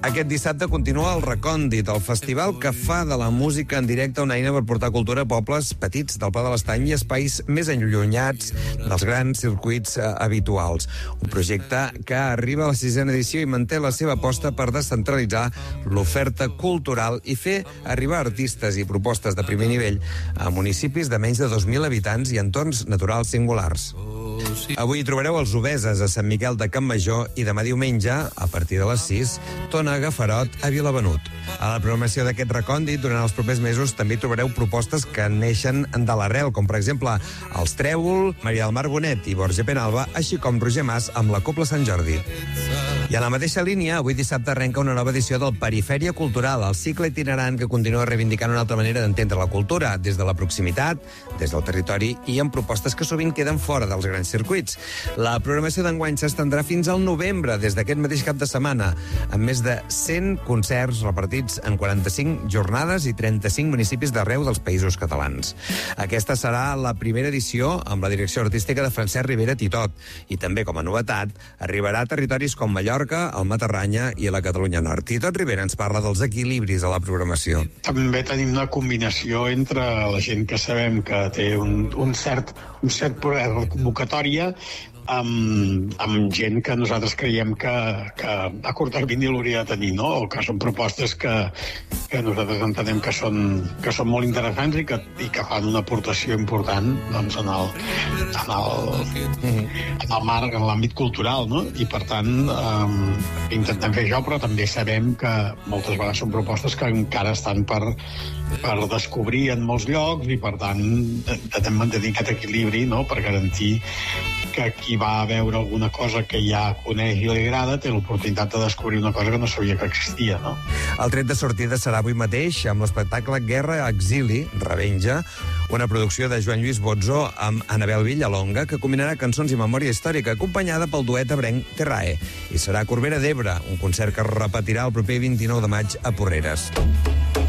Aquest dissabte continua el Recòndit, el festival que fa de la música en directe una eina per portar cultura a pobles petits del Pla de l'Estany i espais més enllunyats dels grans circuits habituals. Un projecte que arriba a la 6a edició i manté la seva aposta per descentralitzar l'oferta cultural i fer arribar artistes i propostes de primer nivell a municipis de menys de 2.000 habitants i entorns naturals singulars. Avui trobareu els Obeses a Sant Miquel de Campmajor i demà diumenge, a partir de les 6, Tona Gafarot a Vilavenut. A la programació d'aquest recòndit, durant els propers mesos, també trobareu propostes que neixen de l'arrel, com per exemple Els Trèvol, Maria del Mar Bonet i Borja Penalba, així com Roger Mas amb la Cobla Sant Jordi. I a la mateixa línia, avui dissabte arrenca una nova edició del Perifèria Cultural, el cicle itinerant que continua reivindicant una altra manera d'entendre la cultura, des de la proximitat, des del territori i amb propostes que sovint queden fora dels grans circuits. La programació d'enguany s'estendrà fins al novembre, des d'aquest mateix cap de setmana, amb més de 100 concerts repartits en 45 jornades i 35 municipis d'arreu dels països catalans. Aquesta serà la primera edició amb la direcció artística de Francesc Ribera Titot i també, com a novetat, arribarà a territoris com Mallorca, el Matarranya i la Catalunya Nord. Titot Ribera ens parla dels equilibris a la programació. També tenim una combinació entre la gent que sabem que té un cert poder de convocatòria amb gent que nosaltres creiem que a curt termini l'hauria de tenir, no? O que són propostes que nosaltres entenem que són molt interessants i que fan una aportació important doncs, en el marc, en l'àmbit cultural, no? I per tant intentem fer això, però també sabem que moltes vegades són propostes que encara estan per descobrir en molts llocs i per tant intentem mantenir aquest equilibri, no? Per garantir que qui va a veure alguna cosa que ja coneix i li agrada té l'oportunitat de descobrir una cosa que no sabia que existia, no? El tret de sortida serà avui mateix amb l'espectacle Guerra Exili, Revenja, una producció de Joan Lluís Bozzo amb Anabel Villalonga, que combinarà cançons i memòria històrica, acompanyada pel duet ebrenc Terrae. I serà a Corbera d'Ebre, un concert que es repetirà el proper 29 de maig a Porreres.